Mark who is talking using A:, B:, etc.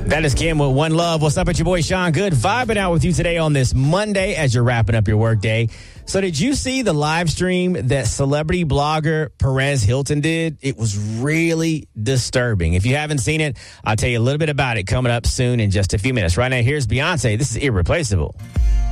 A: That is Kim with One Love. What's up? It's your boy Sean Good, vibing out with you today on this Monday as you're wrapping up your workday. So did you see the live stream that celebrity blogger Perez Hilton did? It was really disturbing. If you haven't seen it, I'll tell you a little bit about it coming up soon in just a few minutes. Right now, here's Beyonce. This is Irreplaceable.